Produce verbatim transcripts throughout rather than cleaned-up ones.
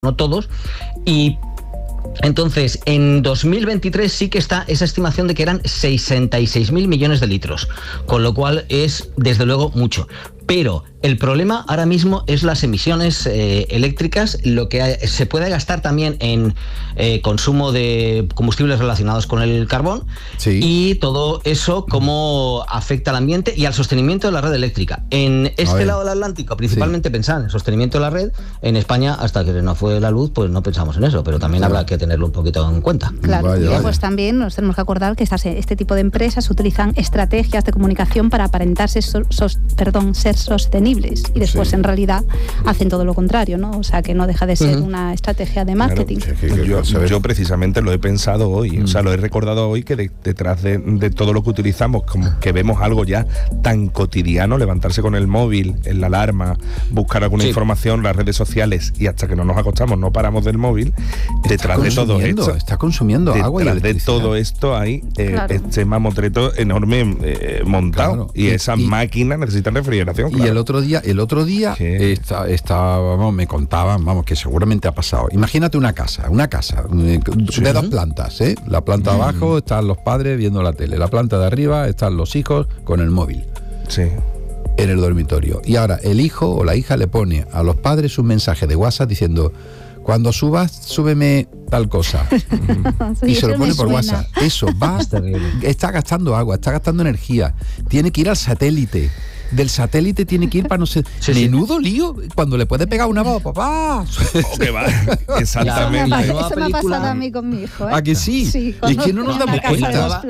no todos, y entonces en dos mil veintitrés sí que está esa estimación de que eran sesenta y seis mil millones de litros, con lo cual es desde luego mucho. Pero el problema ahora mismo es las emisiones eh, eléctricas, lo que hay, se puede gastar también en eh, consumo de combustibles relacionados con el carbón, sí. Y todo eso cómo afecta al ambiente y al sostenimiento de la red eléctrica. En este lado del Atlántico principalmente sí. Pensaban en el sostenimiento de la red. En España, hasta que no fue la luz, pues no pensamos en eso, pero también claro. Habrá que tenerlo un poquito en cuenta. Claro, vaya, y vaya. pues también nos tenemos que acordar que estas, este tipo de empresas utilizan estrategias de comunicación para aparentarse so, sos, perdón, ser sostenibles y después sí. En realidad hacen todo lo contrario, ¿no? O sea que no deja de ser uh-huh. una estrategia de marketing. Claro, sí, que yo, yo precisamente lo he pensado hoy, mm. o sea, lo he recordado hoy que de, detrás de, de todo lo que utilizamos, como que vemos algo ya tan cotidiano, levantarse con el móvil, en la alarma, buscar alguna sí. información, las redes sociales, y hasta que no nos acostamos no paramos del móvil, está detrás de todo esto, está consumiendo agua y detrás de todo esto hay eh, claro. este mamotreto enorme eh, montado, claro. y, y esas y, máquinas necesitan refrigeración. Y claro. el otro día, el otro día está, está, vamos, me contaban, vamos, que seguramente ha pasado. Imagínate una casa, una casa de sí. dos plantas, ¿eh? La planta de mm. abajo están los padres viendo la tele, la planta de arriba están los hijos con el móvil. Sí. En el dormitorio. Y ahora el hijo o la hija le pone a los padres un mensaje de WhatsApp diciendo: cuando subas, súbeme tal cosa. Sí, y se lo pone por WhatsApp. Eso, va, está gastando agua, está gastando energía. Tiene que ir al satélite. Del satélite tiene que ir para no sé. Sí, menudo sí. lío cuando le puede pegar una voz, papá. Oh, que va. Exactamente. Eso me, eso me ha pasado a mí con mi hijo, ¿eh? ¿A que sí? Sí, y es que no nos damos cuenta.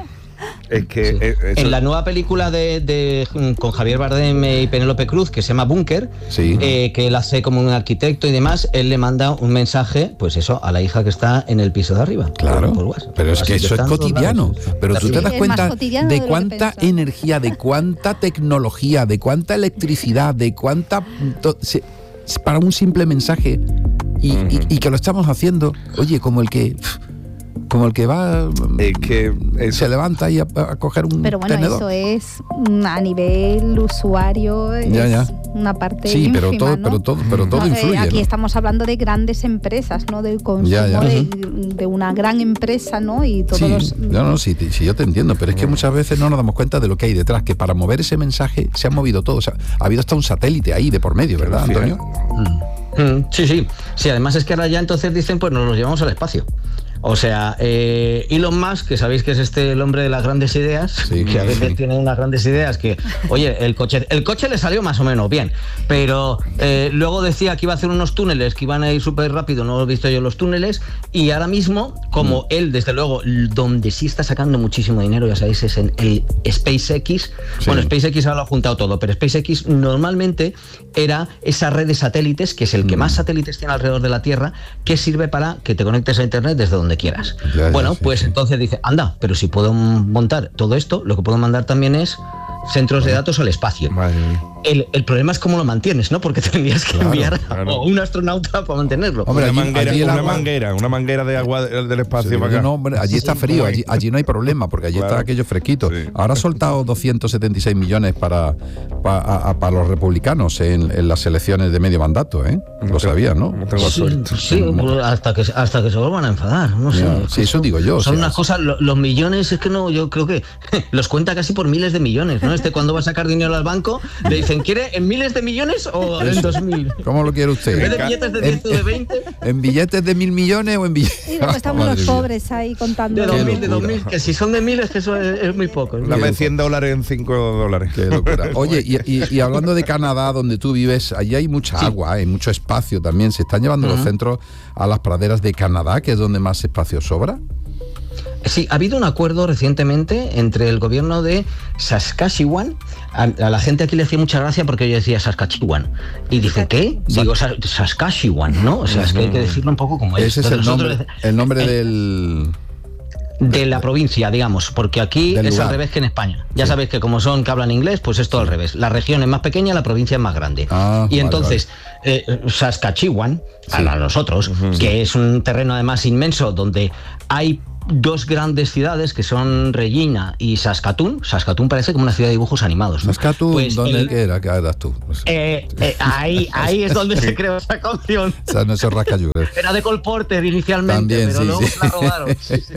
Es que sí. eso... En la nueva película de, de con Javier Bardem y Penélope Cruz, que se llama Búnker, sí. eh, que él hace como un arquitecto y demás, él le manda un mensaje, pues eso, a la hija que está en el piso de arriba. Claro, por, por pero es Así que eso es cotidiano. Lados, pero tú te das cuenta de, de cuánta energía, de cuánta tecnología, de cuánta electricidad, de cuánta... To, se, para un simple mensaje y, uh-huh. y, y que lo estamos haciendo, oye, como el que... Como el que va, es que eso. Se levanta y a, a coger un Pero bueno, tenedor. Eso es a nivel usuario, es ya, ya. una parte sí, ínfima, pero todo, ¿no? pero todo, pero todo no, influye. Eh, aquí ¿no? estamos hablando de grandes empresas, ¿no? Del consumo ya, ya. De, de una gran empresa, ¿no? Y todos sí, los... no, no, sí, sí, yo te entiendo, pero es que muchas veces no nos damos cuenta de lo que hay detrás, que para mover ese mensaje se ha movido todo. O sea, ha habido hasta un satélite ahí de por medio, ¿verdad, Antonio? Mm. Mm, sí, sí. Sí, además es que ahora ya entonces dicen, pues nos los llevamos al espacio. O sea, eh, Elon Musk, que sabéis que es este el hombre de las grandes ideas, sí, que a veces sí. tiene unas grandes ideas que, oye, el coche el coche le salió más o menos bien, pero eh, luego decía que iba a hacer unos túneles que iban a ir súper rápido, no he visto yo los túneles, y ahora mismo, como mm. él, desde luego, donde sí está sacando muchísimo dinero, ya sabéis, es en el SpaceX. Sí. Bueno, SpaceX ahora lo ha juntado todo, pero SpaceX normalmente era esa red de satélites, que es el que mm. más satélites tiene alrededor de la Tierra, que sirve para que te conectes a Internet desde donde quieras. Ya, bueno, ya, sí, pues sí. entonces dice, anda, pero si puedo montar todo esto, lo que puedo mandar también es centros de datos al espacio. El, el problema es cómo lo mantienes, ¿no? Porque tendrías que claro, enviar claro. a un astronauta para mantenerlo. Hombre, una, allí, manguera, allí una agua... manguera, una manguera de agua del espacio sí, para acá. No, hombre, allí está frío, allí, allí no hay problema, porque allí claro. está aquello fresquito. Sí. Ahora ha soltado doscientos setenta y seis millones para, para, a, para los republicanos en, en las elecciones de medio mandato, ¿eh? No lo sabías, ¿no? No tengo sí, suerte. Sí, hasta que, hasta que se vuelvan a enfadar, no sé. Ya, sí, eso digo yo. Son o sea, unas cosas, lo, los millones, es que no, yo creo que los cuenta casi por miles de millones, ¿no? Este cuando va a sacar dinero al banco, le dicen, ¿quiere en miles de millones o en dos mil? ¿Cómo lo quiere usted? ¿En vez de billetes de diez o de veinte? ¿En billetes de mil millones o en billetes? Y luego estamos los pobres ahí contando. De dos mil, de dos mil, que si son de miles, que eso es, es muy poco. Dame cien dólares en cinco dólares. Qué locura. Oye, y, y, y hablando de Canadá, donde tú vives, allí hay mucha sí. agua, hay mucho espacio también. ¿Se están llevando uh-huh. los centros a las praderas de Canadá, que es donde más espacio sobra? Sí, ha habido un acuerdo recientemente entre el gobierno de Saskatchewan. A, a la gente aquí le hacía mucha gracia porque yo decía Saskatchewan. Y dice, ¿qué? Digo, Saskatchewan, ¿no? O sea, es que hay que decirlo un poco como es. Ese es el nombre, el nombre del... De la provincia, digamos, porque aquí es al revés que en España. Ya sí. sabéis que como son que hablan inglés, pues es todo al revés. La región es más pequeña, la provincia es más grande. Ah, y vale, entonces, vale. Eh, Saskatchewan, para sí. nosotros, uh-huh, que sí. es un terreno además inmenso donde hay dos grandes ciudades que son Regina y Saskatoon. Saskatoon parece como una ciudad de dibujos animados, ¿no? Saskatoon, pues ¿dónde el, era? ¿Qué eras tú? No sé. eh, eh, ahí, ahí es donde se creó esa canción. O sea, no se rasca lluvia. Era de Cole Porter inicialmente, También, pero sí, luego sí. se la robaron. Sí, sí.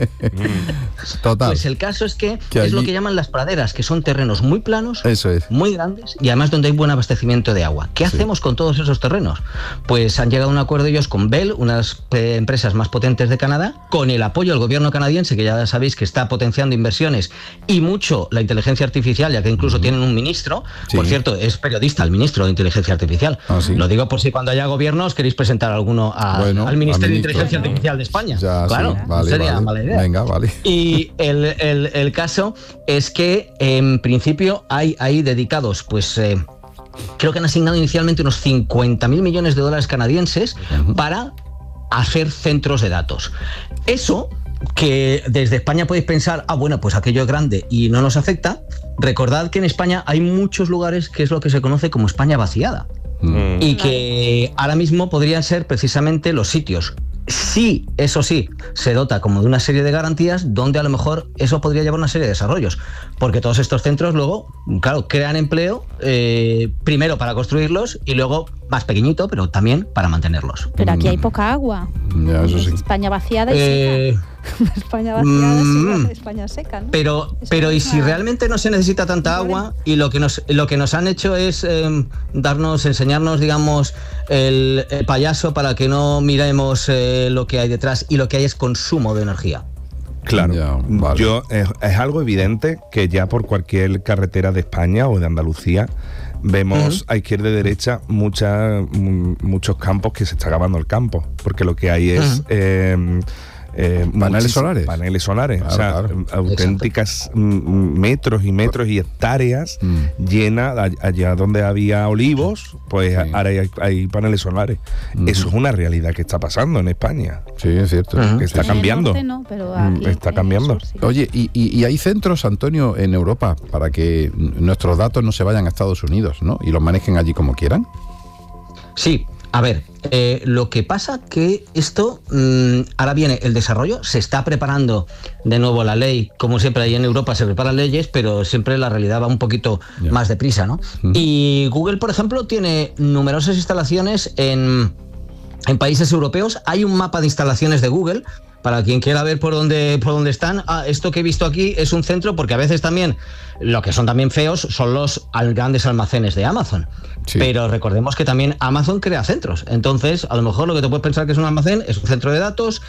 Total. Pues el caso es que, Que es allí- lo que llaman las praderas, que son terrenos muy planos, Eso es. muy grandes y además donde hay buen abastecimiento de agua. ¿Qué Sí. hacemos con todos esos terrenos? Pues han llegado a un acuerdo ellos con Bell, unas eh, empresas más potentes de Canadá, con el apoyo del gobierno canadiense, que ya sabéis que está potenciando inversiones y mucho la inteligencia artificial, ya que incluso tienen un ministro, Sí. por cierto, es periodista el ministro de inteligencia artificial. Ah, ¿sí? Lo digo por si cuando haya gobiernos queréis presentar alguno a- Bueno, al Ministerio al de ministro. Inteligencia Artificial de España. Ya, claro, sí, vale, sería vale. mala idea. Venga, vale. Y el, el- el caso es que en principio hay ahí dedicados, pues eh, creo que han asignado inicialmente unos cincuenta mil millones de dólares canadienses Ujú. para hacer centros de datos. Eso, que desde España podéis pensar, ah, bueno, pues aquello es grande y no nos afecta. Recordad que en España hay muchos lugares que es lo que se conoce como España vaciada. Mm. Y que ahora mismo podrían ser precisamente los sitios. Sí, eso sí, se dota como de una serie de garantías donde a lo mejor eso podría llevar una serie de desarrollos. Porque todos estos centros luego, claro, crean empleo, eh, primero para construirlos y luego más pequeñito, pero también para mantenerlos. Pero aquí hay poca agua. Ya, eso Es sí. España vaciada y Eh, seca. España vaciada es mm, igual que España seca, ¿no? Pero, Eso pero y es si una- realmente no se necesita tanta un agua y lo que nos, lo que nos han hecho es eh, darnos, enseñarnos, digamos, el, el payaso para que no miremos eh, lo que hay detrás y lo que hay es consumo de energía. Claro, Ya, vale. yo es, es algo evidente que ya por cualquier carretera de España o de Andalucía vemos Ujú. a izquierda y derecha mucha, mm, muchos campos que se está acabando el campo, porque lo que hay es Ujú. eh, eh, Paneles muchísim- solares. Paneles solares, Claro, o sea, claro. auténticas mm, metros y metros y hectáreas Mm. llenas, a- allá donde había olivos, pues Sí. ahora hay, hay paneles solares. Ujú. Eso es una realidad que está pasando en España, Sí, es cierto. Ujú. que está En el cambiando. norte no, pero Mm, aquí está en el cambiando. sur sí. Oye, y, y- y hay centros, Antonio, en Europa para que nuestros datos no se vayan a Estados Unidos, ¿no? Y los manejen allí como quieran. Sí, a ver, eh, lo que pasa que esto, mmm, ahora viene el desarrollo, se está preparando de nuevo la ley, como siempre ahí en Europa se preparan leyes, pero siempre la realidad va un poquito Ya. más deprisa, ¿no? Ujú. Y Google, por ejemplo, tiene numerosas instalaciones en, en países europeos. Hay un mapa de instalaciones de Google. Para quien quiera ver por dónde, por dónde están, ah, esto que he visto aquí es un centro, porque a veces también, lo que son también feos, son los al- grandes almacenes de Amazon. Sí. Pero recordemos que también Amazon crea centros. Entonces, a lo mejor lo que te puedes pensar que es un almacén es un centro de datos.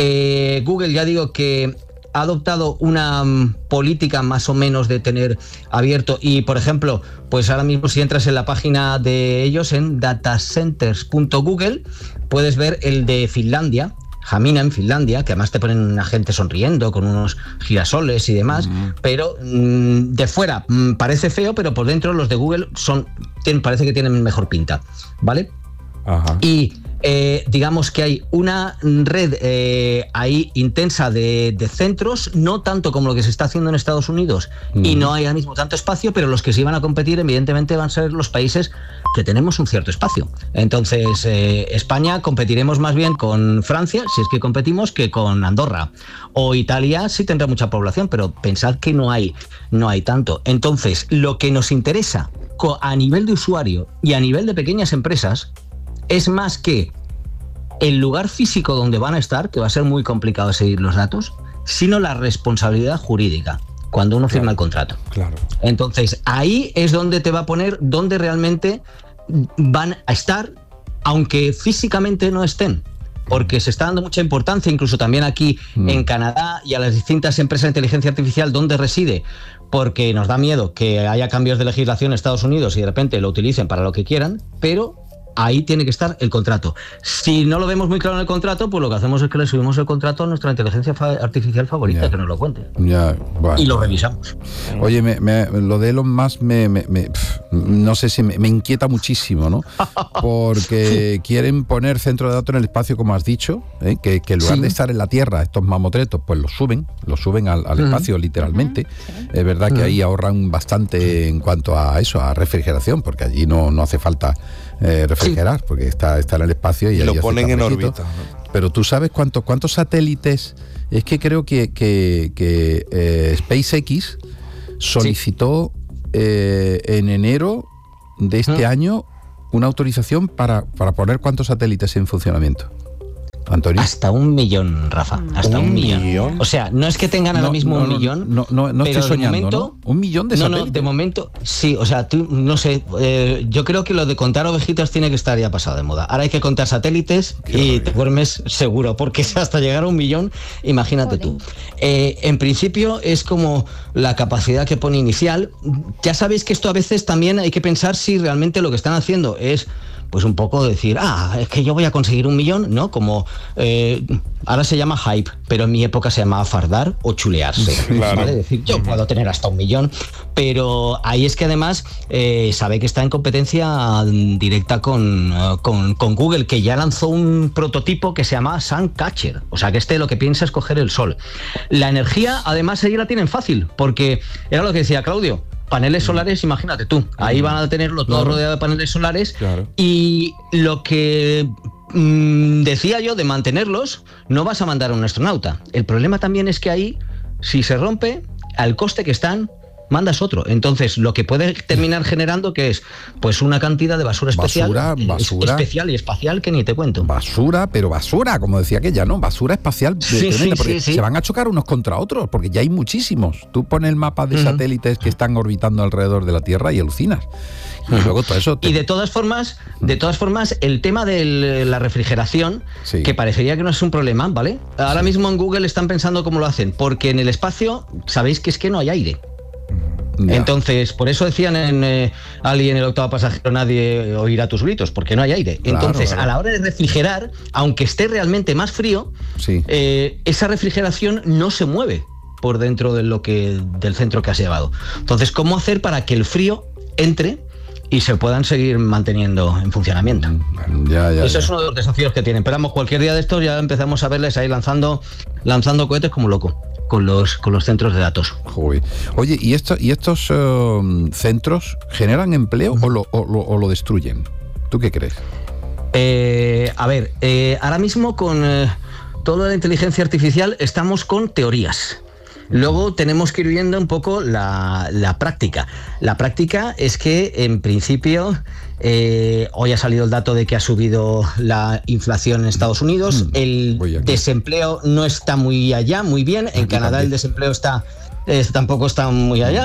Eh, Google, ya digo que ha adoptado una mm, política más o menos de tener abierto y, por ejemplo, pues ahora mismo si entras en la página de ellos en datacenters punto google, puedes ver el de Finlandia, Hamina en Finlandia, que además te ponen una gente sonriendo con unos girasoles y demás, pero mm, de fuera mm, parece feo, pero por dentro los de Google son tienen- parece que tienen mejor pinta, ¿vale? Ajá. Y eh, digamos que hay una red eh, ahí intensa de, de centros, no tanto como lo que se está haciendo en Estados Unidos, y Mm. no hay ahora mismo tanto espacio, pero los que sí van a competir evidentemente van a ser los países que tenemos un cierto espacio. Entonces, eh, España competiremos más bien con Francia, si es que competimos, que con Andorra. O Italia sí tendrá mucha población, pero pensad que no hay, no hay tanto. Entonces, lo que nos interesa co- a nivel de usuario y a nivel de pequeñas empresas es más que el lugar físico donde van a estar, que va a ser muy complicado seguir los datos, sino la responsabilidad jurídica cuando uno firma el contrato. Claro. Entonces, ahí es donde te va a poner dónde realmente van a estar, aunque físicamente no estén. Porque se está dando mucha importancia, incluso también aquí Mm. en Canadá y a las distintas empresas de inteligencia artificial donde reside, porque nos da miedo que haya cambios de legislación en Estados Unidos y de repente lo utilicen para lo que quieran, pero ahí tiene que estar el contrato. Si no lo vemos muy claro en el contrato, pues lo que hacemos es que le subimos el contrato a nuestra inteligencia fa- artificial favorita, Ya. que nos lo cuente. Ya, bueno. Y lo revisamos. Oye, me- me- lo de Elon Musk me, me- me- pf, no sé si me, me inquieta muchísimo, ¿no? Porque quieren poner centro de datos en el espacio, como has dicho, ¿eh? que, que en lugar Sí. de estar en la Tierra, estos mamotretos, pues los suben, los suben al, al Ujú. espacio literalmente. Ujú, sí. Es verdad que Ujú. ahí ahorran bastante en cuanto a eso, a refrigeración, porque allí no, no hace falta eh, refrigerar, porque está, está en el espacio y, Y allí lo hace ponen en cafecito. órbita, ¿no? Pero tú sabes cuántos cuántos satélites es que creo que, que, que eh, SpaceX solicitó sí. eh, en enero de este ¿Ah? año una autorización para, para poner cuántos satélites en funcionamiento. Antonio. Hasta un millón, Rafa. Hasta un, un millón. millón. O sea, no es que tengan ahora no, mismo no, un no, millón. No, no, no estoy soñando, momento, ¿no? Un millón de satélites. No, no, de momento, sí. O sea, tú, no sé. Eh, yo creo que lo de contar ovejitas tiene que estar ya pasado de moda. Ahora hay que contar satélites Qué y barbaridad. Te duermes seguro, porque hasta llegar a un millón, imagínate Joder. tú. Eh, en principio es como la capacidad que pone inicial. Ya sabéis que esto a veces también hay que pensar si realmente lo que están haciendo es pues un poco decir, ah, es que yo voy a conseguir un millón, ¿no? Como eh, ahora se llama hype, pero en mi época se llamaba fardar o chulearse, claro. ¿vale? Es decir, yo puedo tener hasta un millón, pero ahí es que además eh, sabe que está en competencia directa con, uh, con, con Google, que ya lanzó un prototipo que se llama Suncatcher, o sea que este lo que piensa es coger el sol. La energía, además, ahí la tienen fácil, porque era lo que decía Claudio, paneles solares, imagínate tú, ahí van a tenerlo todo claro. rodeado de paneles solares claro. y lo que mmm, decía yo de mantenerlos, no vas a mandar a un astronauta. El problema también es que ahí, si se rompe, al coste que están, mandas otro. Entonces, lo que puede terminar generando que es pues una cantidad de basura especial, basura, basura, especial y espacial que ni te cuento. Basura, pero basura, como decía aquella, ¿no? Basura espacial sí, tremenda, sí, porque sí, sí. se van a chocar unos contra otros, porque ya hay muchísimos. Tú pones el mapa de uh-huh. satélites que están orbitando alrededor de la Tierra y alucinas. Y uh-huh. luego todo eso te... Y de todas formas, de todas formas, el tema de la refrigeración, sí. que parecería que no es un problema, ¿vale? Ahora sí. mismo en Google están pensando cómo lo hacen, porque en el espacio sabéis que es que no hay aire. Ya. Entonces, por eso decían en eh, Ali en el octavo pasajero, nadie oirá tus gritos, porque no hay aire. Claro, Entonces, claro. a la hora de refrigerar, aunque esté realmente más frío, sí. eh, esa refrigeración no se mueve por dentro de lo que, del centro que has llevado. Entonces, ¿cómo hacer para que el frío entre y se puedan seguir manteniendo en funcionamiento? Ya, ya, Eso ya. es uno de los desafíos que tienen. Pero vamos, cualquier día de estos ya empezamos a verles ahí lanzando, lanzando cohetes como loco. Con los, con los centros de datos. Joder. Oye, ¿y, esto, y estos uh, centros generan empleo uh-huh. o, lo, o, lo, o lo destruyen? ¿Tú qué crees? Eh, a ver, eh, ahora mismo con eh, toda la inteligencia artificial estamos con teorías. Luego tenemos que ir viendo un poco la, la práctica. La práctica es que, en principio, eh, hoy ha salido el dato de que ha subido la inflación en Estados Unidos. El desempleo no está muy allá, muy bien. En Canadá el desempleo está eh, tampoco está muy allá.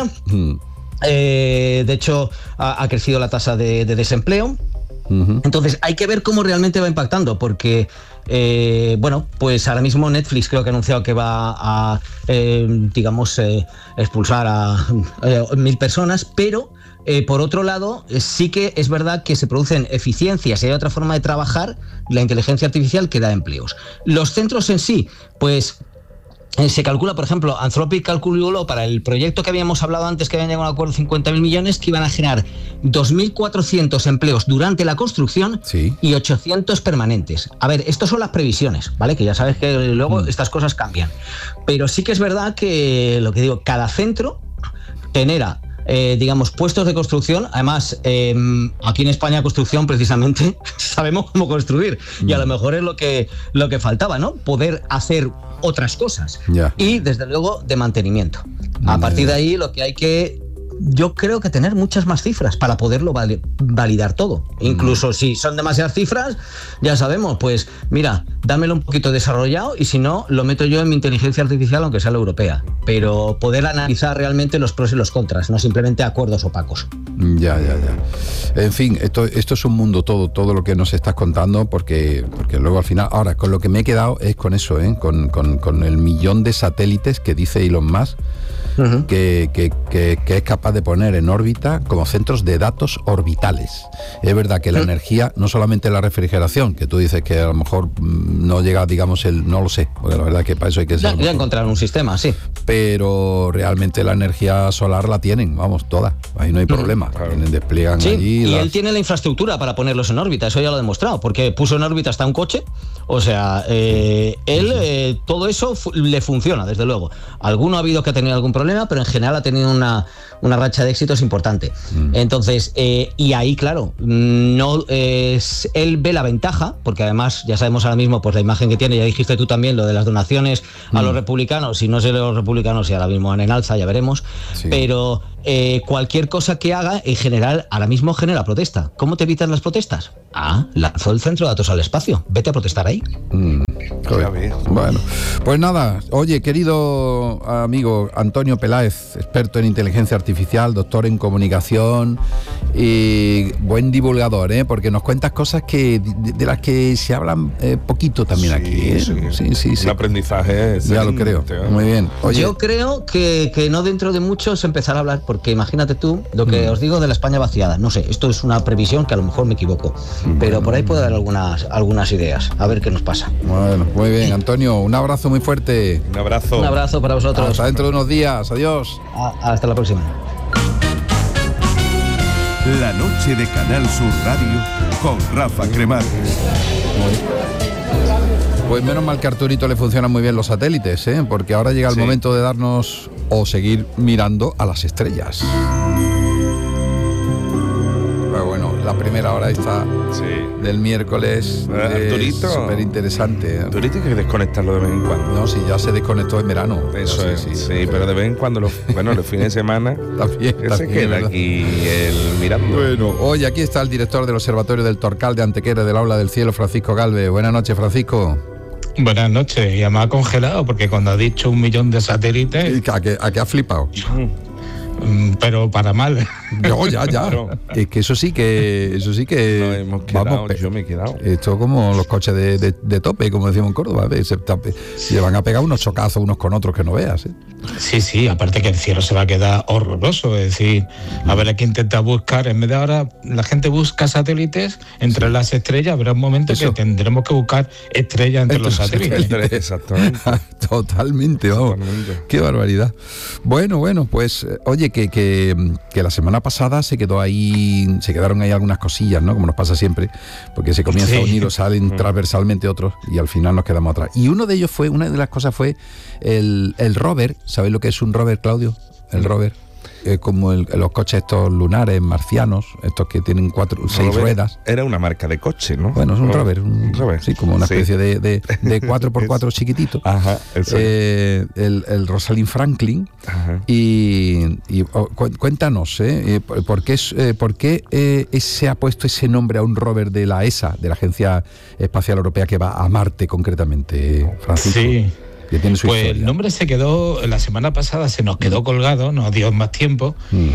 Eh, de hecho, ha, ha crecido la tasa de, de desempleo. Entonces hay que ver cómo realmente va impactando, porque eh, bueno, pues ahora mismo Netflix creo que ha anunciado que va a eh, digamos eh, expulsar a eh, mil personas, pero eh, por otro lado eh, sí que es verdad que se producen eficiencias y hay otra forma de trabajar la inteligencia artificial que da empleos. Los centros en sí, pues se calcula, por ejemplo, Anthropic calculó para el proyecto que habíamos hablado antes, que habían llegado a un acuerdo de cincuenta mil millones, que iban a generar dos mil cuatrocientos empleos durante la construcción sí. y ochocientos permanentes. A ver, estas son las previsiones, ¿vale? Que ya sabes que luego mm. estas cosas cambian. Pero sí que es verdad que, lo que digo, cada centro genera Eh, digamos, puestos de construcción. Además, eh, aquí en España construcción precisamente sabemos cómo construir y a lo mejor es lo que, lo que faltaba, ¿no? Poder hacer otras cosas yeah. y desde luego de mantenimiento. A partir de ahí lo que hay que, yo creo que tener muchas más cifras para poderlo vali- validar todo. Incluso mm. si son demasiadas cifras, ya sabemos, pues mira, dámelo un poquito desarrollado y si no, lo meto yo en mi inteligencia artificial, aunque sea la europea. Pero poder analizar realmente los pros y los contras, no simplemente acuerdos opacos. Ya, ya, ya. En fin, esto, esto es un mundo todo, todo lo que nos estás contando, porque, porque luego al final, ahora con lo que me he quedado es con eso, ¿eh? con, con, con el millón de satélites que dice Elon Musk. Uh-huh. Que, que, que, que es capaz de poner en órbita como centros de datos orbitales. Es verdad que la uh-huh. energía, no solamente la refrigeración, que tú dices que a lo mejor no llega, digamos, el no lo sé, porque la verdad que para eso hay que ser... Ya, ya encontraron un sistema, sí. Pero realmente la energía solar la tienen, vamos, toda. Ahí no hay problema. Uh-huh. Tienen, despliegan sí, allí... y las... él tiene la infraestructura para ponerlos en órbita, eso ya lo ha demostrado, porque puso en órbita hasta un coche, O sea, eh, él, eh, todo eso fu- le funciona, desde luego. Alguno ha habido que ha tenido algún problema, pero en general ha tenido una, una racha de éxitos importante. Mm. Entonces, eh, y ahí, claro, no eh, él ve la ventaja, porque además ya sabemos ahora mismo pues la imagen que tiene, ya dijiste tú también, lo de las donaciones mm. a los republicanos, si no sé los republicanos, y ahora mismo van en alza, ya veremos, sí. pero eh, cualquier cosa que haga, en general, ahora mismo genera protesta. ¿Cómo te evitan las protestas? Ah, lanzó el centro de datos al espacio. Vete a protestar ahí. Mm, bueno, pues nada, oye, querido amigo Antonio Peláez, experto en inteligencia artificial, doctor en comunicación y buen divulgador, ¿eh? Porque nos cuentas cosas que de, de las que se hablan eh, poquito también sí, aquí. ¿eh? Sí, sí, sí, sí. Un aprendizaje. Ya lo creo. Muy bien. Oye, yo creo que, que no dentro de mucho se empezará a hablar, porque imagínate tú lo que mm. os digo de la España vaciada. No sé, esto es una previsión que a lo mejor me equivoco. Pero por ahí puede haber algunas, algunas ideas. A ver qué nos pasa. Bueno, muy bien, Antonio. Un abrazo muy fuerte. Un abrazo. Un abrazo para vosotros. Hasta dentro de unos días. Adiós. A, hasta la próxima. La noche de Canal Sur Radio con Rafa Cremades. Pues menos mal que a Arturito le funcionan muy bien los satélites, ¿eh? Porque ahora llega el sí. momento de darnos o seguir mirando a las estrellas. Bueno, la primera hora esta sí. del miércoles es súper interesante. Arturito hay que desconectarlo de vez en cuando. No, si ya se desconectó en verano. Eso sí, es, sí, sí, sí, sí, pero de vez en cuando, los, bueno, los fines de semana, también, que también, se queda ¿verdad? aquí el mirando. Bueno, hoy aquí está el director del Observatorio del Torcal de Antequera del Aula del Cielo, Francisco Galvez. Buenas noches, Francisco. Buenas noches, y además congelado, porque cuando ha dicho un millón de satélites... ¿A qué, a qué ha flipado? Pero para mal. No, ya, ya. Claro. Es que eso sí que... Eso sí que... No, hemos quedado, vamos, yo me he quedado. Esto como los coches de, de, de tope, como decimos en Córdoba. Se, se van a pegar unos chocazos unos con otros que no veas. ¿eh? Sí, sí, aparte que el cielo se va a quedar horroroso. Es decir, a ver, hay que intentar buscar, en vez de ahora la gente busca satélites entre sí. las estrellas, habrá un momento eso. que tendremos que buscar estrellas entre, entre los satélites. satélites. Exactamente. Totalmente, vamos. Totalmente. Qué barbaridad. Bueno, bueno, pues, oye, que, que, que la semana pasada se quedó ahí, se quedaron ahí algunas cosillas, ¿no? Como nos pasa siempre, porque se comienza sí. a unir o salen transversalmente otros y al final nos quedamos atrás. Y uno de ellos fue, una de las cosas fue el, el rover. ¿Sabéis lo que es un rover, Claudio? El rover. Eh, como el, los coches estos lunares marcianos, estos que tienen cuatro, no, seis ruedas. Era una marca de coche, ¿no? Bueno, es un rover, un, rover. Sí, como una sí. especie de, de, de cuatro por cuatro chiquitito. Ajá, eh, el, el Rosalind Franklin. Ajá. Y, y oh, cuéntanos, ¿eh? ¿Por qué, eh, por qué eh, se ha puesto ese nombre a un rover de la E S A, de la Agencia Espacial Europea, que va a Marte concretamente, Francisco? Sí. Que tiene su pues historia. El nombre se quedó, la semana pasada se nos quedó colgado, nos dio más tiempo mm.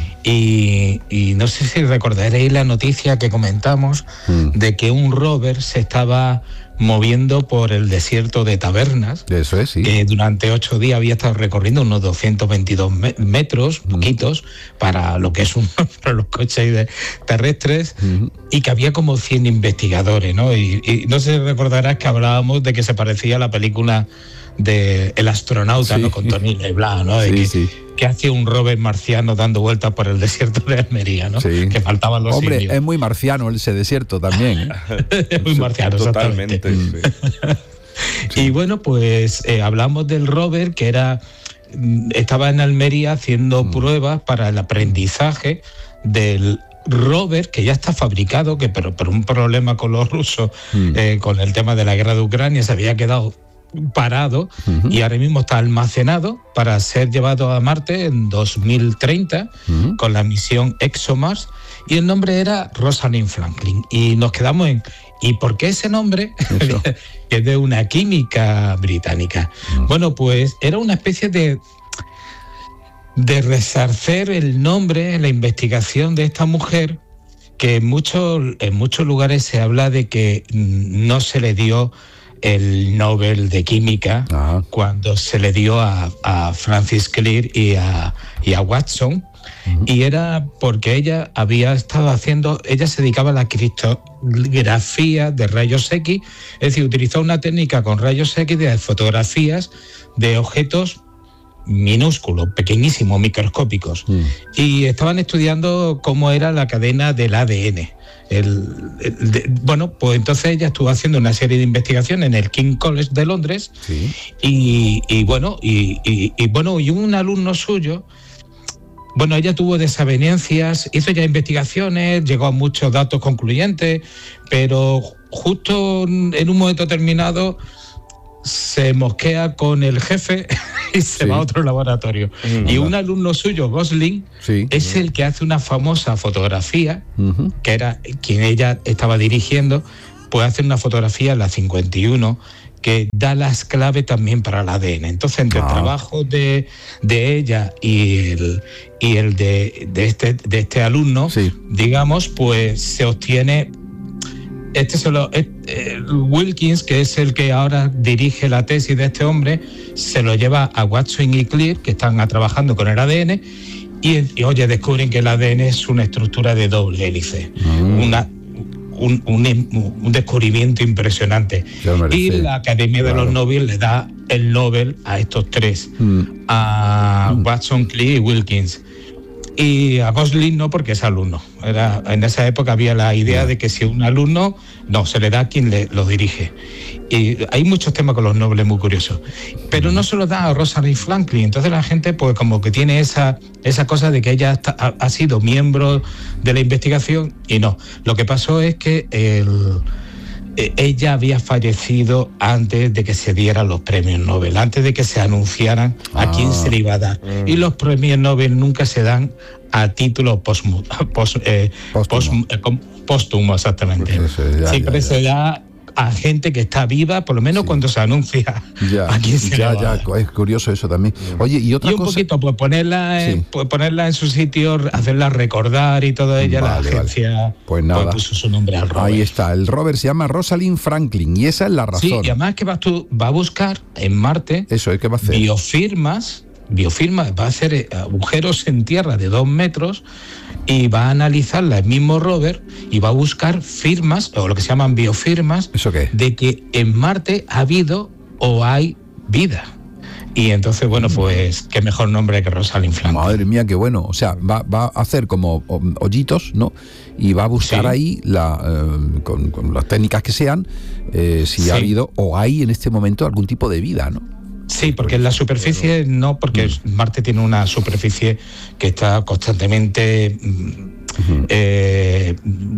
y, y no sé si recordaréis la noticia que comentamos mm. de que un rover se estaba moviendo por el desierto de Tabernas. Eso es, sí. Que durante ocho días había estado recorriendo unos doscientos veintidós metros, mm. poquitos, para lo que es un, para los coches de, terrestres, mm. y que había como cien investigadores, ¿no? Y, y no sé si recordarás que hablábamos de que se parecía a la película de El astronauta, sí. ¿no? Con Tony Leblanc, ¿no? De sí, que, sí. que hacía un rover marciano dando vueltas por el desierto de Almería, ¿no? Sí. Que faltaban los Hombre, indios. Es muy marciano ese desierto también, ¿eh? Es muy marciano, totalmente. Sí. Sí. Y bueno, pues eh, hablamos del rover que era estaba en Almería haciendo mm. pruebas para el aprendizaje del rover que ya está fabricado, que pero por un problema con los rusos, mm. eh, con el tema de la guerra de Ucrania, se había quedado parado uh-huh. y ahora mismo está almacenado para ser llevado a Marte en dos mil treinta uh-huh. con la misión ExoMars, y el nombre era Rosalind Franklin, y nos quedamos en ¿y por qué ese nombre? Que es de una química británica. Uh-huh. Bueno, pues era una especie de de resarcer el nombre, la investigación de esta mujer, que en muchos, en muchos lugares se habla de que no se le dio el Nobel de Química Ajá. cuando se le dio a, a Francis Crick y a, y a Watson, uh-huh. y era porque ella había estado haciendo, ella se dedicaba a la criptografía de rayos X, es decir, utilizó una técnica con rayos X de fotografías de objetos minúsculos, pequeñísimos, microscópicos, mm. y estaban estudiando cómo era la cadena del A D N. El, el, de, bueno, pues entonces ella estuvo haciendo una serie de investigaciones en el King's College de Londres, sí. y, y bueno, y, y, y bueno, y un alumno suyo, bueno, ella tuvo desavenencias, hizo ya investigaciones, llegó a muchos datos concluyentes, pero justo en un momento determinado se mosquea con el jefe y se sí. va a otro laboratorio. Mm, y un alumno suyo, Gosling, sí. es el que hace una famosa fotografía, uh-huh. que era quien ella estaba dirigiendo, pues hace una fotografía, la cincuenta y uno, que da las claves también para el A D N. Entonces, entre ah. el trabajo de, de ella y el, y el de, de, este, de este alumno, sí. digamos, pues se obtiene... Este se lo, eh, Wilkins, que es el que ahora dirige la tesis de este hombre, se lo lleva a Watson y Clear, que están trabajando con el A D N, y, y oye, descubren que el A D N es una estructura de doble hélice, mm. una, un, un, un descubrimiento impresionante. Y la Academia claro. de los Nobel le da el Nobel a estos tres, mm. a mm. Watson, Clear y Wilkins. Y a Gosling no, porque es alumno. Era, en esa época había la idea de que si un alumno, no, se le da a quien le, lo dirige. Y hay muchos temas con los Nobel muy curiosos. Pero no se lo da a Rosalind Franklin. Entonces la gente pues como que tiene esa, esa cosa de que ella está, ha, ha sido miembro de la investigación, y no. Lo que pasó es que el... ella había fallecido antes de que se dieran los premios Nobel, antes de que se anunciaran a ah. quién se le iba a dar. Mm. Y los premios Nobel nunca se dan a título póstumo, post, eh, póstumo. Post, eh, póstumo, exactamente. Pues eso, ya, Siempre ya, ya. se da a gente que está viva, por lo menos sí. cuando se anuncia ya, a quién se ya, le va ya, a dar. Es curioso eso también. Oye, y otra y un cosa... poquito, pues ponerla, en, sí. pues ponerla en su sitio, hacerla recordar y todo ella, vale, la agencia vale. pues nada. Pues puso su nombre al rover. Ahí está, el rover se llama Rosalind Franklin, y esa es la razón. Sí, y además que va, tú, va a buscar en Marte eso es que va a hacer. biofirmas, biofirmas, va a hacer agujeros en tierra de dos metros y va a analizarla el mismo rover y va a buscar firmas, o lo que se llaman biofirmas, ¿eso qué? De que en Marte ha habido o hay vida. Y entonces, bueno, pues qué mejor nombre que Rosalind Franklin. Madre mía, qué bueno. O sea, va, va a hacer como hoyitos, ¿no? Y va a buscar sí. ahí, la, eh, con, con las técnicas que sean, eh, si sí. ha habido o hay en este momento algún tipo de vida, ¿no? Sí, porque en la superficie no, porque mm. Marte tiene una superficie que está constantemente uh-huh. eh,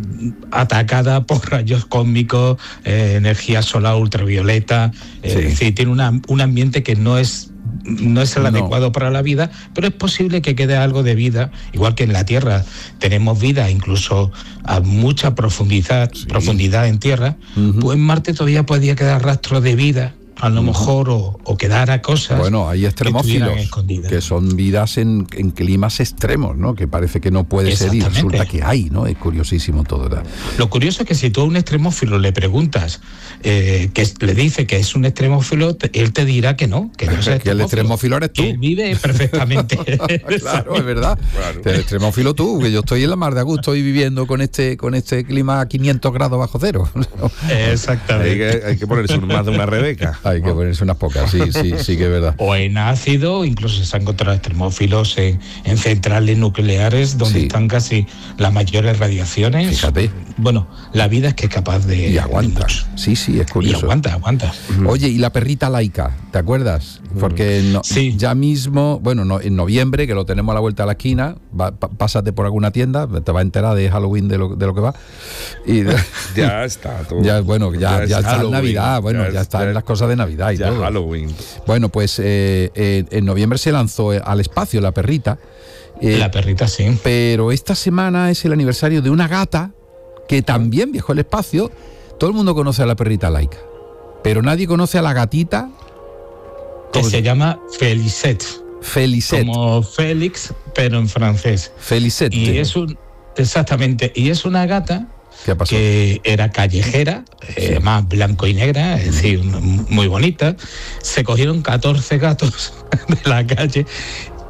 atacada por rayos cósmicos, eh, energía solar ultravioleta, eh, sí. es decir, tiene una, un ambiente que no es no es el no. adecuado para la vida, pero es posible que quede algo de vida, igual que en la Tierra tenemos vida incluso a mucha profundidad, sí. profundidad en Tierra, uh-huh. pues en Marte todavía podía quedar rastro de vida, a lo mejor, o, o quedara cosas. Bueno, hay extremófilos que, que son vidas en, en climas extremos, ¿no? Que parece que no puede ser y resulta que hay, ¿no? Es curiosísimo todo, ¿verdad? Lo curioso es que si tú a un extremófilo le preguntas, eh, que le dice que es un extremófilo, te, él te dirá que no, que no es que el extremófilo eres tú. Que vive perfectamente. Claro, es verdad. Claro. El extremófilo tú, que yo estoy en la mar de Augusto y viviendo con este con este clima a quinientos grados bajo cero. Exactamente. Hay que, hay que ponerse más de una Rebeca. Hay que ponerse unas pocas, sí, sí, sí que es verdad. O en ácido, incluso se han encontrado extremófilos en, en centrales nucleares donde sí. están casi las mayores radiaciones. Fíjate. Bueno, la vida es que es capaz de... Y aguanta. De sí, sí, es curioso. Y aguanta, aguanta. Oye, y la perrita Laika, ¿te acuerdas? Porque no, sí. ya mismo, bueno, no, en noviembre, que lo tenemos a la vuelta de la esquina, va, pa, pásate por alguna tienda, te va a enterar de Halloween de lo, de lo que va. Y de, ya está todo. Ya, bueno, ya, ya, ya está en Navidad, bueno, ya, ya están ya, las cosas de Navidad y ya todo. Halloween. Bueno, pues eh, eh, en noviembre se lanzó al espacio la perrita. Eh, la perrita, sí. Pero esta semana es el aniversario de una gata que también viajó al espacio. Todo el mundo conoce a la perrita Laika, pero nadie conoce a la gatita que se, se llama Felicette. Felicette. Como Félix, pero en francés. Felicette. Y es un exactamente, y es una gata ¿Qué pasó? Que era callejera, eh, sí. más blanco y negra, es decir, muy bonita. Se cogieron catorce gatos de la calle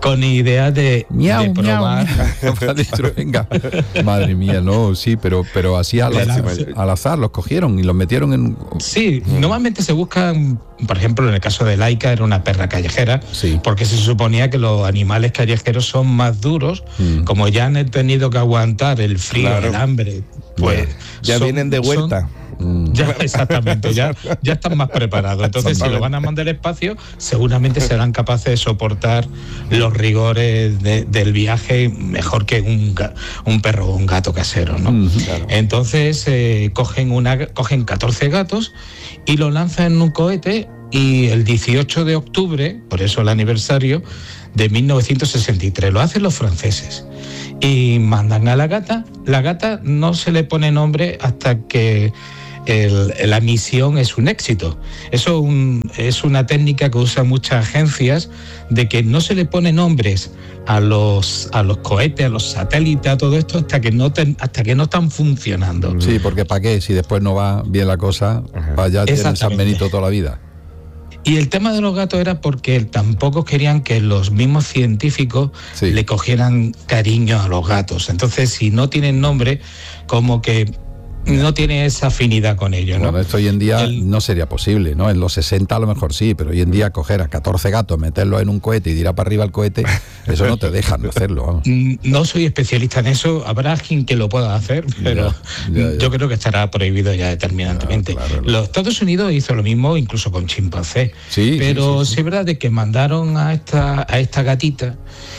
con idea de, miau, de probar. Miau, miau. Venga. Madre mía, no, sí, pero, pero así al, al azar los cogieron y los metieron en... Sí, normalmente se buscan, por ejemplo, en el caso de Laika era una perra callejera, sí. porque se suponía que los animales callejeros son más duros, mm. como ya han tenido que aguantar el frío, claro. el hambre, pues... Ya son, vienen de vuelta. Son, Ya, exactamente, ya, ya están más preparados. Entonces, si lo van a mandar al espacio, seguramente serán capaces de soportar los rigores de, del viaje mejor que un, un perro o un gato casero, ¿no? Uh-huh, claro. Entonces, eh, cogen, una, cogen catorce gatos y los lanzan en un cohete, y el dieciocho de octubre, por eso el aniversario, de mil novecientos sesenta y tres, lo hacen los franceses. Y mandan a la gata. La gata no se le pone nombre hasta que El, la misión es un éxito. Eso un, es una técnica que usan muchas agencias, de que no se le pone nombres a los a los cohetes, a los satélites, a todo esto hasta que no ten, hasta que no están funcionando. Sí, porque ¿para qué? Si después no va bien la cosa, vaya, tienen San Benito toda la vida. Y el tema de los gatos era porque tampoco querían que los mismos científicos sí. le cogieran cariño a los gatos. Entonces, si no tienen nombre, como que no tiene esa afinidad con ellos, ¿no? Bueno, esto hoy en día el... no sería posible, ¿no? En los sesenta a lo mejor sí, pero hoy en día coger a catorce gatos, meterlos en un cohete y tirar para arriba el cohete, eso no te dejan hacerlo, vamos. No soy especialista en eso, habrá quien que lo pueda hacer, pero ya, ya, ya. yo creo que estará prohibido ya determinantemente. Ya, claro, claro. Los Estados Unidos hizo lo mismo incluso con chimpancés, sí, pero sí, sí, sí. sí es verdad de que mandaron a esta, a esta gatita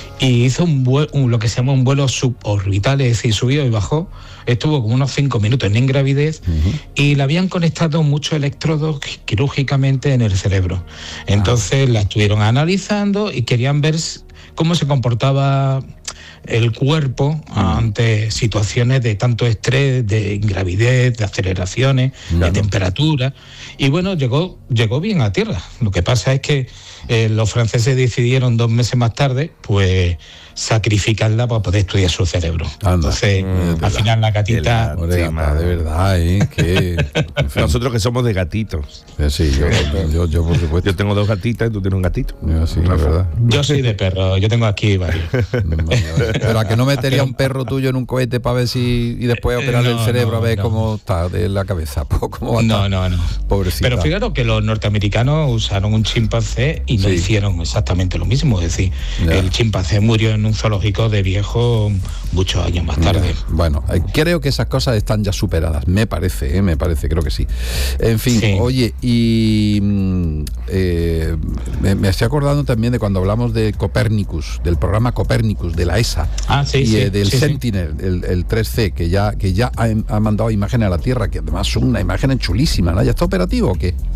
y hizo un vuelo, un, lo que se llama un vuelo suborbital, es decir, subió y bajó, estuvo como unos cinco minutos en ingravidez, uh-huh. y le habían conectado muchos electrodos quirúrgicamente en el cerebro. Entonces uh-huh. la estuvieron analizando y querían ver cómo se comportaba el cuerpo uh-huh. ante situaciones de tanto estrés, de ingravidez, de aceleraciones, claro. de temperatura. Y bueno, llegó, llegó bien a tierra. Lo que pasa es que eh, los franceses decidieron dos meses más tarde, pues, sacrificarla para poder estudiar su cerebro. Anda. Entonces, mm, al final la gatita... La, gata, de verdad, ¿eh? Que, en fin. Nosotros que somos de gatitos. Sí, yo, yo, yo por supuesto. Yo tengo dos gatitas y tú tienes un gatito. Yo, sí, la verdad. Yo soy de perro, yo tengo aquí varios. Pero ¿a que no metería un perro tuyo en un cohete para ver si... y después operarle no, el cerebro no, a ver no. cómo está de la cabeza? ¿Cómo va no, no, no. Pobrecita. Pero fíjate que los norteamericanos usaron un chimpancé y no sí. hicieron exactamente lo mismo. Es decir, ya. el chimpancé murió en un zoológico de viejo muchos años más tarde. Ya. Bueno, eh, creo que esas cosas están ya superadas, me parece, eh, me parece, creo que sí. En fin, sí. oye, y eh, me, me estoy acordando también de cuando hablamos de Copérnicus, del programa Copérnicus, de la E S A, ah, sí, y sí, eh, del sí, Sentinel, sí. El, el tres C, que ya, que ya ha, ha mandado imágenes a la Tierra, que además son una imagen chulísima, ¿no? ¿Ya está operativo o qué?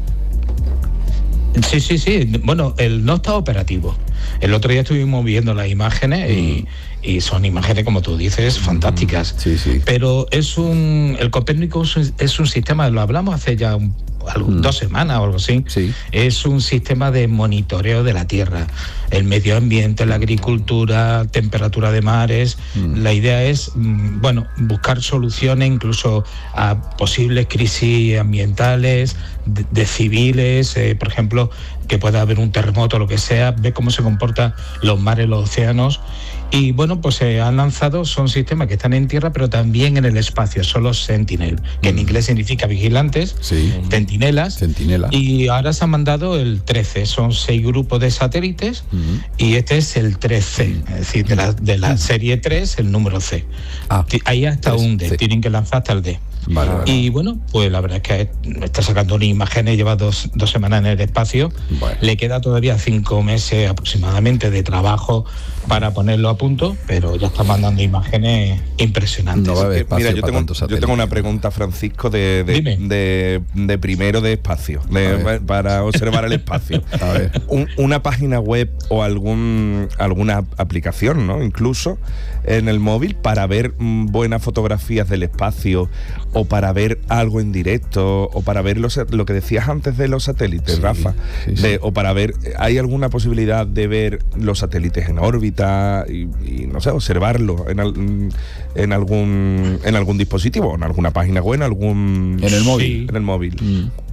Sí, sí, sí. Bueno, él no está operativo. El otro día estuvimos viendo las imágenes y, y son imágenes, como tú dices, fantásticas. Sí, sí. Pero es un... El Copérnicus es un, es un sistema, lo hablamos hace ya un, algo, mm. dos semanas o algo así. Sí. Es un sistema de monitoreo de la Tierra. El medio ambiente, la agricultura, temperatura de mares. Mm. La idea es, bueno, buscar soluciones incluso a posibles crisis ambientales, de, de civiles, eh, por ejemplo, que pueda haber un terremoto o lo que sea, ver cómo se comportan los mares, los océanos. Y bueno, pues se han lanzado, son sistemas que están en tierra, pero también en el espacio, son los Sentinel, que mm. en inglés significa vigilantes, sí. centinelas. Centinela. Y ahora se han mandado el trece, son seis grupos de satélites, mm. y este es el tres C, mm. es decir, de la, de la serie tres, el número C. Ah, ahí hasta un D, C. Tienen que lanzar hasta el D. Vale, vale. Y bueno, pues la verdad es que está sacando una imagen, lleva dos, dos semanas en el espacio, bueno. Le queda todavía cinco meses aproximadamente de trabajo para ponerlo a punto, pero ya está mandando imágenes impresionantes. No va a haber espacio. Mira, yo tengo, yo tengo una pregunta, Francisco, de, de, de, de primero de espacio, de, para observar el espacio. A ver. Un, una página web o algún alguna aplicación, ¿no? Incluso en el móvil para ver buenas fotografías del espacio, o para ver algo en directo, o para ver los, lo que decías antes de los satélites, sí, Rafa, sí, sí. De, o para ver, ¿hay alguna posibilidad de ver los satélites en órbita y, y no sé, observarlo en, al, en algún en algún dispositivo, en alguna página web, en algún en el móvil, en el móvil? Mm.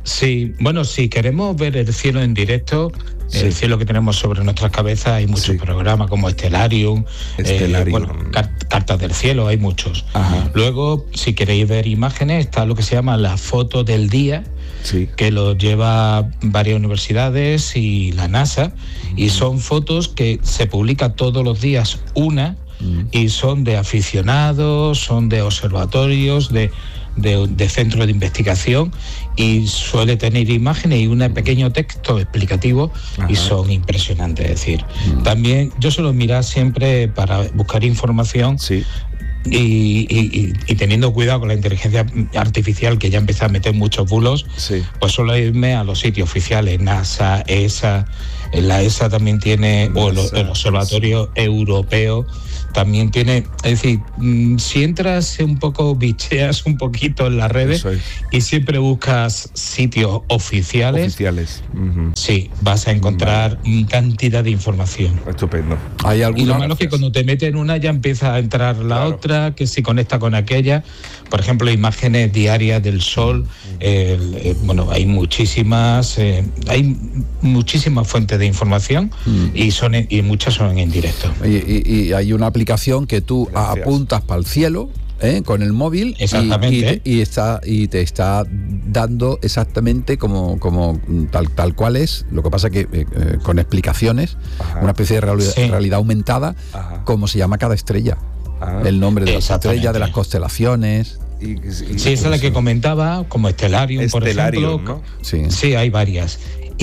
Sí, bueno, si queremos ver el cielo en directo, sí. el cielo que tenemos sobre nuestras cabezas, hay muchos sí. programas como Stellarium, Stellarium. Eh, bueno, car- Cartas del Cielo, hay muchos. Ajá. Luego, si queréis ver imágenes, está lo que se llama la foto del día, sí. que lo lleva varias universidades y la NASA, mm. y son fotos que se publican todos los días una, mm. y son de aficionados, son de observatorios, de... De, de centros de investigación, y suele tener imágenes y un pequeño texto explicativo. Ajá. Y son impresionantes. Es decir, mm. también yo suelo mirar siempre para buscar información. Sí. Y, y, y teniendo cuidado con la inteligencia artificial, que ya empieza a meter muchos bulos, sí. pues suelo irme a los sitios oficiales, NASA, E S A. La E S A también tiene, NASA, o el, el Observatorio Europeo también tiene. Es decir, si entras un poco, bicheas un poquito en las redes y siempre buscas sitios oficiales, oficiales. Uh-huh. sí, vas a encontrar vale. cantidad de información. Estupendo. ¿Hay y lo malo es que cuando te metes en una ya empieza a entrar la claro. otra, que se conecta con aquella. Por ejemplo, imágenes diarias del sol. Uh-huh. eh, eh, bueno, hay muchísimas, eh, hay muchísimas fuentes de información uh-huh. y son y muchas son en directo. Y, y, y hay una aplicación que tú Gracias. apuntas para el cielo, ¿eh? con el móvil. Exactamente. Y, y, y, está, y te está dando exactamente como, como tal, tal cual es. Lo que pasa que eh, con explicaciones, Ajá. una especie de realidad, sí. realidad aumentada, Ajá. como se llama cada estrella. Ajá. El nombre de las estrellas, de las constelaciones. Y, y, sí, esa es la que comentaba, como Stellarium, por ejemplo. ¿No? Sí. sí, hay varias.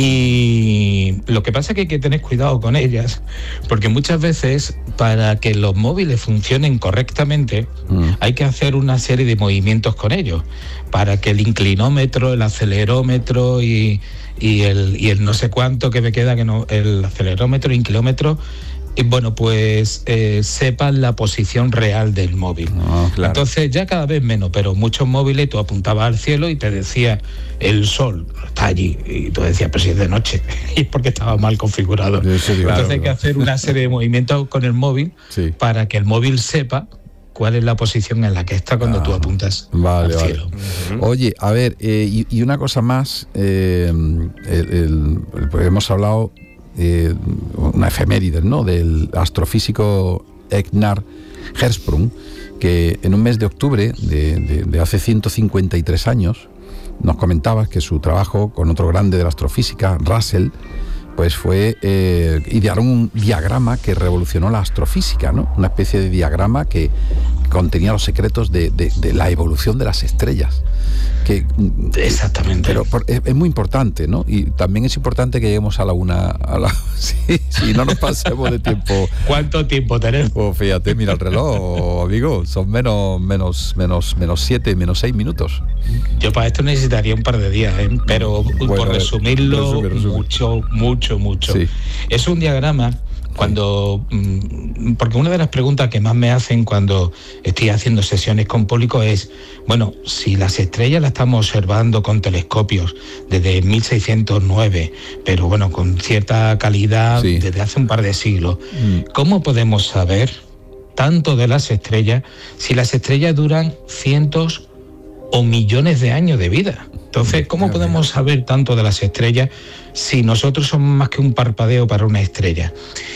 Y lo que pasa es que hay que tener cuidado con ellas, porque muchas veces para que los móviles funcionen correctamente mm. hay que hacer una serie de movimientos con ellos, para que el inclinómetro, el acelerómetro y, y, el, y el no sé cuánto que me queda, que no, el acelerómetro, inclinómetro, y bueno, pues eh, sepan la posición real del móvil. Oh, claro. Entonces ya cada vez menos, pero muchos móviles tú apuntabas al cielo y te decía el sol está allí, y tú decías, pero si es de noche, y es porque estaba mal configurado. Sí, sí, claro, Entonces hay que hacer una serie de movimientos con el móvil sí. para que el móvil sepa cuál es la posición en la que está cuando ah, tú apuntas vale, al cielo. Vale. Uh-huh. Oye, a ver, eh, y, y una cosa más, eh, el, el, el, hemos hablado Eh, una efeméride, ¿no?, del astrofísico Egnar Hertzsprung, que en un mes de octubre de, de, de hace ciento cincuenta y tres años nos comentaba que su trabajo con otro grande de la astrofísica, Russell, pues fue eh, idearon un diagrama que revolucionó la astrofísica, ¿no? Una especie de diagrama que contenía los secretos de, de, de la evolución de las estrellas. Que, Exactamente. Pero por, es, es muy importante, ¿no? Y también es importante que lleguemos a la una... A la, sí, sí, no nos pasemos de tiempo. ¿Cuánto tiempo tenemos? Oh, fíjate, mira el reloj, amigo. Son menos, menos, menos, menos siete, menos seis minutos. Yo para esto necesitaría un par de días, ¿eh? Pero bueno, por resumirlo, resume, resume. mucho, mucho, mucho. Sí. Es un diagrama. Cuando, porque una de las preguntas que más me hacen cuando estoy haciendo sesiones con público es, bueno, si las estrellas las estamos observando con telescopios desde mil seiscientos nueve, pero bueno, con cierta calidad sí. desde hace un par de siglos, mm. ¿cómo podemos saber tanto de las estrellas si las estrellas duran cientos o millones de años de vida? Entonces, ¿cómo podemos saber tanto de las estrellas si nosotros somos más que un parpadeo para una estrella?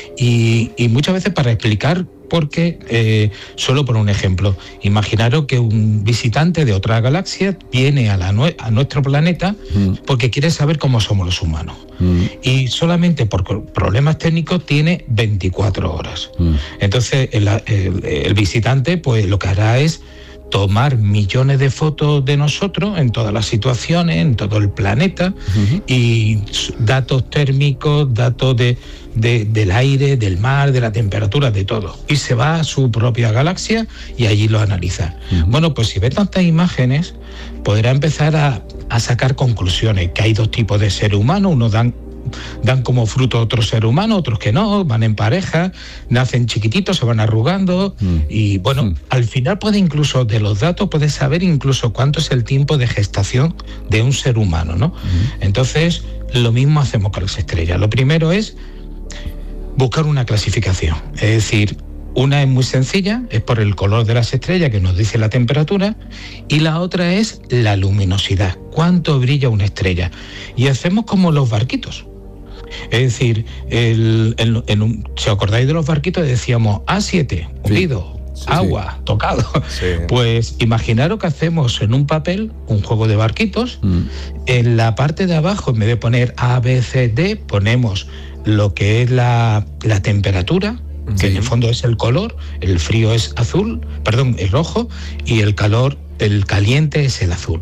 Y, y muchas veces para explicar por qué, eh, solo por un ejemplo, imaginaros que un visitante de otra galaxia viene a, la, a nuestro planeta mm. porque quiere saber cómo somos los humanos. Mm. Y solamente por problemas técnicos tiene veinticuatro horas. Mm. Entonces, el, el, el visitante pues lo que hará es tomar millones de fotos de nosotros en todas las situaciones, en todo el planeta, uh-huh. y datos térmicos, datos de, de, del aire, del mar, de la temperatura, de todo. Y se va a su propia galaxia y allí lo analiza. Uh-huh. Bueno, pues si ve tantas imágenes, podrá empezar a, a sacar conclusiones, que hay dos tipos de seres humanos, unos dan dan como fruto a otro ser humano, otros que no, van en pareja, nacen chiquititos, se van arrugando mm. y bueno, mm. al final puede incluso de los datos puedes saber incluso cuánto es el tiempo de gestación de un ser humano, ¿no? Mm. Entonces, lo mismo hacemos con las estrellas. Lo primero es buscar una clasificación, es decir, Una es muy sencilla, es por el color de las estrellas que nos dice la temperatura, y la otra es la luminosidad, cuánto brilla una estrella. Y hacemos como los barquitos. Es decir, el, el, en un, si os acordáis de los barquitos, decíamos A siete, hundido, sí. sí, agua, sí. tocado. Sí. Pues imaginaros que hacemos en un papel un juego de barquitos. Mm. En la parte de abajo, en vez de poner A, B, C, D, ponemos lo que es la, la temperatura, que sí. en el fondo es el color, el frío es azul, perdón, el rojo, y el calor, el caliente es el azul.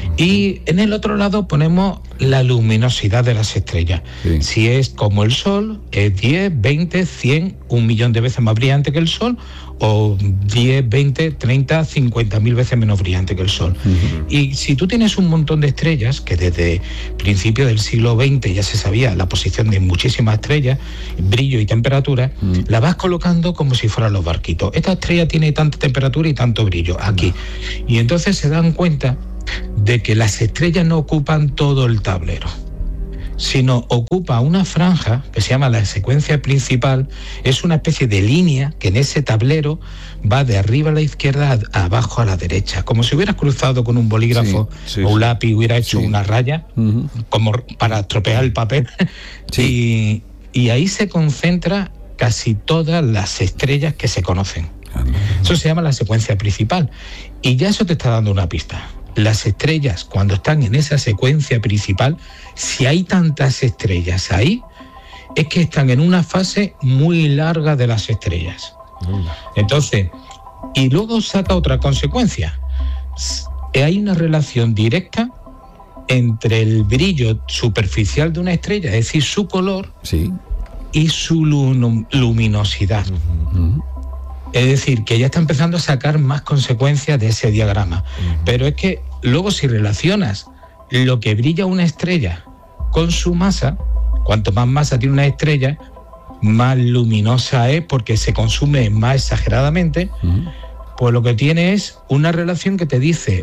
Y en el otro lado ponemos la luminosidad de las estrellas. Sí. Si es como el Sol, es diez, veinte, cien, un millón de veces más brillante que el Sol, o diez, veinte, treinta, cincuenta mil veces menos brillante que el Sol. Uh-huh. Y si tú tienes un montón de estrellas, que desde principios del siglo veinte ya se sabía la posición de muchísimas estrellas, brillo y temperatura, uh-huh. la vas colocando como si fueran los barquitos. Esta estrella tiene tanta temperatura y tanto brillo aquí. Uh-huh. Y entonces se dan cuenta de que las estrellas no ocupan todo el tablero, sino ocupa una franja que se llama la secuencia principal. Es una especie de línea que en ese tablero va de arriba a la izquierda a abajo a la derecha, como si hubieras cruzado con un bolígrafo sí, sí, o un lápiz, hubiera hecho sí. una raya, uh-huh. como para estropear el papel. Sí. Y, y ahí se concentra casi todas las estrellas que se conocen. Uh-huh. Eso se llama la secuencia principal. Y ya eso te está dando una pista. Las estrellas, cuando están en esa secuencia principal, si hay tantas estrellas ahí, es que están en una fase muy larga de las estrellas. Entonces, y luego saca otra consecuencia. Hay una relación directa entre el brillo superficial de una estrella, es decir, su color, sí. y su lum- luminosidad. Uh-huh. Es decir, que ya está empezando a sacar más consecuencias de ese diagrama. Uh-huh. Pero es que luego si relacionas lo que brilla una estrella con su masa, cuanto más masa tiene una estrella, más luminosa es porque se consume más exageradamente, uh-huh. pues lo que tiene es una relación que te dice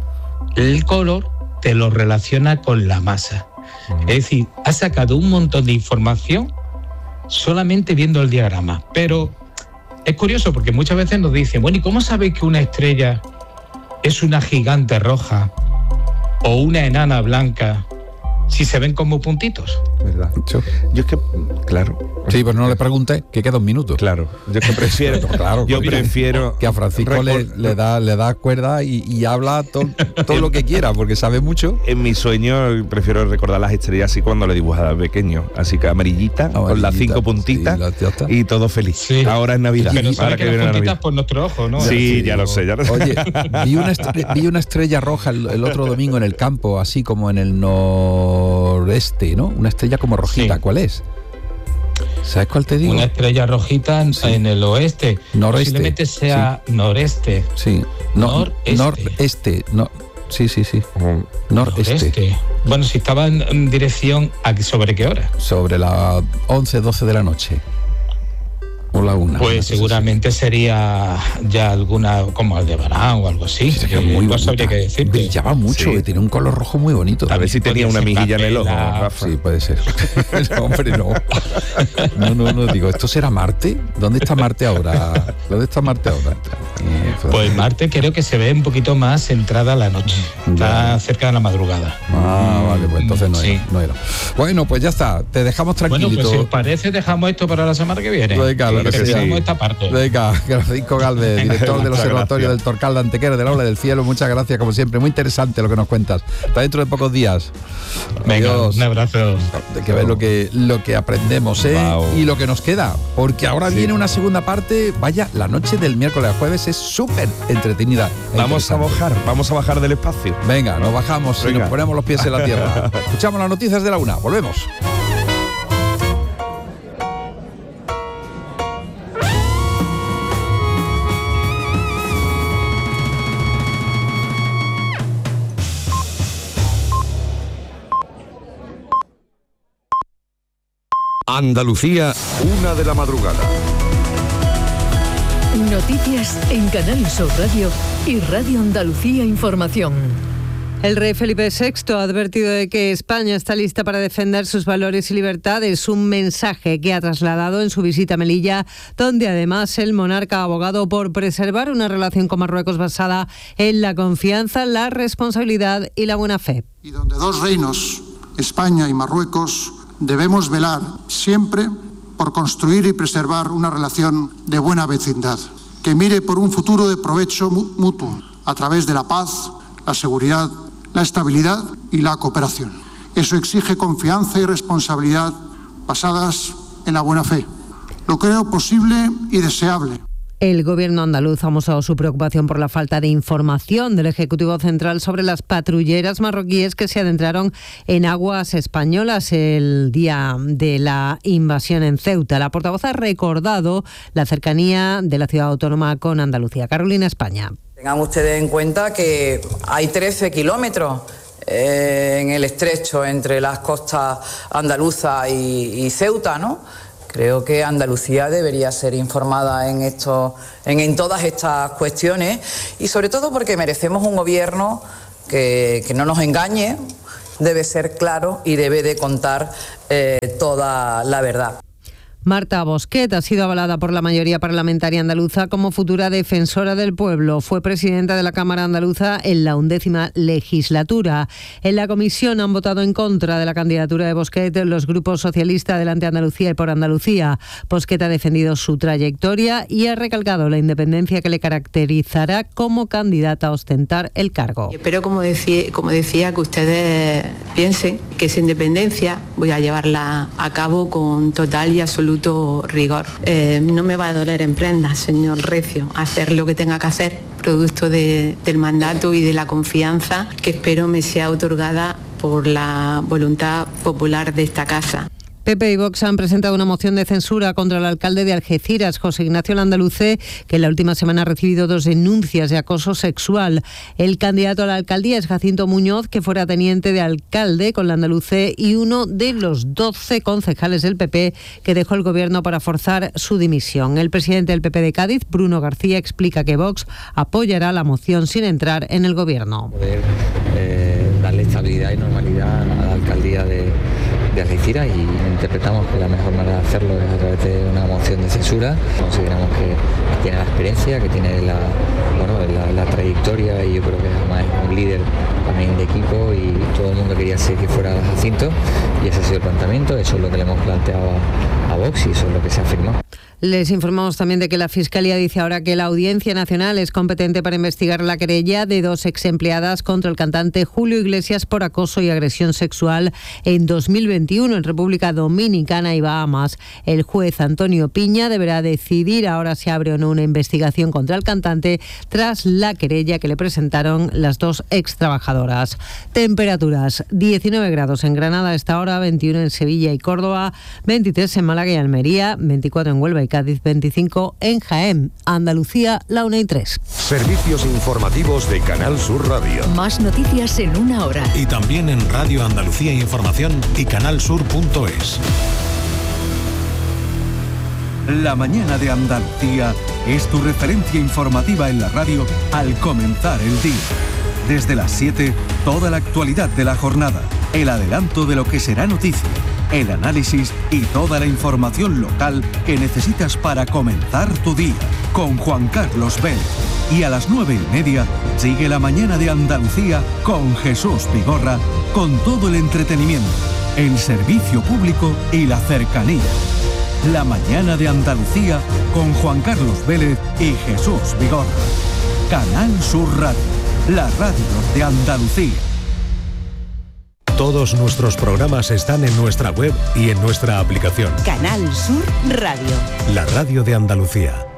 el color, te lo relaciona con la masa. Uh-huh. Es decir, ha sacado un montón de información solamente viendo el diagrama. Pero es curioso porque muchas veces nos dicen, bueno, ¿y cómo sabéis que una estrella es una gigante roja o una enana blanca si se ven como puntitos? ¿Verdad? Yo, yo es que, claro. Sí, pero no le pregunté, que queda un minuto. Claro, yo es que prefiero, claro, yo prefiero que a Francisco le, le da le da cuerda y, y habla to, todo lo que quiera, porque sabe mucho. En mi sueño prefiero recordar las estrellas así cuando le dibujaba pequeño, así que amarillita, amarillita con las cinco puntitas sí, la, y todo feliz. Sí. Ahora es Navidad. Pero para que, que las puntitas por nuestro ojo, ¿no? Sí, sí ya, lo sé, ya lo sé. Oye, vi una estrella, vi una estrella roja el, el otro domingo en el campo, así como en el noreste, ¿no? Una estrella como rojita, sí. ¿Cuál es? ¿Sabes cuál te digo? Una estrella rojita en, sí. en el oeste. Noroeste. Posiblemente sea sí. noreste. Sí. No, noreste. Noreste. No, sí, sí, sí. Mm. Noreste. Noreste. Bueno, si estaba en, en dirección, ¿a ¿sobre qué hora? Sobre las once, doce de la noche. O la una. Pues seguramente así. Sería ya alguna como Aldebarán o algo así. Sí, que muy no sabría qué decirte. Brillaba mucho, sí. Tiene un color rojo muy bonito. A ver si tenía una mejilla en el ojo. Rafa. Sí, puede ser. No, hombre, no. No, no, no, digo, ¿esto será Marte? ¿Dónde está Marte ahora? ¿Dónde está Marte ahora? Pues Marte creo que se ve un poquito más entrada a la noche. Está ya. cerca de la madrugada. Ah, vale, pues entonces no, sí. era, no era. Bueno, pues ya está. Te dejamos tranquilito. Bueno, pues si os parece, dejamos esto para la semana que viene. Venga, claro que sí. esta parte. Venga, Francisco Galvez, director del Observatorio del Torcal de Antequera del Aula del Cielo. Muchas gracias, como siempre. Muy interesante lo que nos cuentas. Hasta dentro de pocos días. Venga, adiós. Un abrazo. Hay que ver lo que, lo que aprendemos, ¿eh? Wow. Y lo que nos queda. Porque ahora sí. viene una segunda parte. Vaya, la noche del miércoles a jueves es súper entretenida. Vamos a bajar, vamos a bajar del espacio. Venga, nos bajamos Venga. y nos ponemos los pies en la tierra. Escuchamos las noticias de la una. Volvemos. Andalucía, una de la madrugada. Noticias en Canal Sur Radio y Radio Andalucía Información. El rey Felipe sexto ha advertido de que España está lista para defender sus valores y libertades, un mensaje que ha trasladado en su visita a Melilla, donde además el monarca ha abogado por preservar una relación con Marruecos basada en la confianza, la responsabilidad y la buena fe. Y donde dos reinos, España y Marruecos, debemos velar siempre por construir y preservar una relación de buena vecindad, que mire por un futuro de provecho mutuo, a través de la paz, la seguridad, la estabilidad y la cooperación. Eso exige confianza y responsabilidad basadas en la buena fe. Lo creo posible y deseable. El gobierno andaluz ha mostrado su preocupación por la falta de información del Ejecutivo Central sobre las patrulleras marroquíes que se adentraron en aguas españolas el día de la invasión en Ceuta. La portavoz ha recordado la cercanía de la ciudad autónoma con Andalucía. Carolina, España. Tengan ustedes en cuenta que hay trece kilómetros eh, en el estrecho entre las costas andaluza y, y Ceuta, ¿no? Creo que Andalucía debería ser informada en, esto, en, en todas estas cuestiones y sobre todo porque merecemos un gobierno que, que no nos engañe, debe ser claro y debe de contar eh, toda la verdad. Marta Bosquet ha sido avalada por la mayoría parlamentaria andaluza como futura defensora del pueblo. Fue presidenta de la Cámara Andaluza en la undécima legislatura. En la comisión han votado en contra de la candidatura de Bosquet los grupos socialista Adelante Andalucía y Por Andalucía. Bosquet ha defendido su trayectoria y ha recalcado la independencia que le caracterizará como candidata a ostentar el cargo. Y espero, como decía, como decía, que ustedes piensen que esa independencia voy a llevarla a cabo con total y absoluto rigor. Eh, no me va a doler en prendas, señor Recio, hacer lo que tenga que hacer, producto de, del mandato y de la confianza que espero me sea otorgada por la voluntad popular de esta casa. P P y Vox han presentado una moción de censura contra el alcalde de Algeciras, José Ignacio Landaluce, que en la última semana ha recibido dos denuncias de acoso sexual. El candidato a la alcaldía es Jacinto Muñoz, que fuera teniente de alcalde con Landaluce y uno de los doce concejales del P P que dejó el gobierno para forzar su dimisión. El presidente del P P de Cádiz, Bruno García, explica que Vox apoyará la moción sin entrar en el gobierno. Poder eh, darle estabilidad y normalidad a la alcaldía de de Algeciras y interpretamos que la mejor manera de hacerlo es a través de una moción de censura. Consideramos que tiene la experiencia, que tiene la, bueno, la, la trayectoria y yo creo que además es un líder también de equipo y todo el mundo quería ser que fuera Jacinto y ese ha sido el planteamiento, eso es lo que le hemos planteado a, a Vox y eso es lo que se ha firmado. Les informamos también de que la Fiscalía dice ahora que la Audiencia Nacional es competente para investigar la querella de dos exempleadas contra el cantante Julio Iglesias por acoso y agresión sexual en dos mil veintiuno en República Dominicana y Bahamas. El juez Antonio Piña deberá decidir ahora si abre o no una investigación contra el cantante tras la querella que le presentaron las dos extrabajadoras. Temperaturas: diecinueve grados en Granada a esta hora, veintiuno en Sevilla y Córdoba, veintitrés en Málaga y Almería, veinticuatro en Huelva y Cádiz, veinticinco en Jaén, Andalucía, la una y tres. Servicios informativos de Canal Sur Radio. Más noticias en una hora. Y también en Radio Andalucía Información y canalsur punto es. La mañana de Andalucía es tu referencia informativa en la radio al comenzar el día. Desde las siete, toda la actualidad de la jornada, el adelanto de lo que será noticia, el análisis y toda la información local que necesitas para comenzar tu día, con Juan Carlos Vélez. Y a las nueve y media, sigue la mañana de Andalucía con Jesús Vigorra, con todo el entretenimiento, el servicio público y la cercanía. La mañana de Andalucía con Juan Carlos Vélez y Jesús Vigorra. Canal Sur Radio, la radio de Andalucía. Todos nuestros programas están en nuestra web y en nuestra aplicación. Canal Sur Radio. La radio de Andalucía.